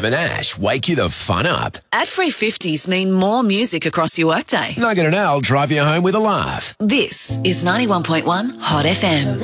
Sam and Ash wake you the fun up. Ad-free 50s mean more music across your workday. Nugget and Al drive you home with a laugh. This is 91.1 Hot FM.